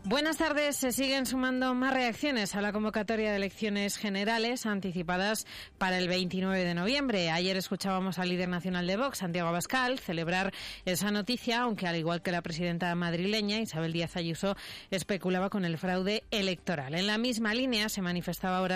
Buenas tardes. Se siguen sumando más reacciones a la convocatoria de elecciones generales anticipadas para el 29 de noviembre. Ayer escuchábamos al líder nacional de Vox, Santiago Abascal, celebrar esa noticia, aunque al igual que la presidenta madrileña, Isabel Díaz Ayuso, especulaba con el fraude electoral. En la misma línea se manifestaba ahora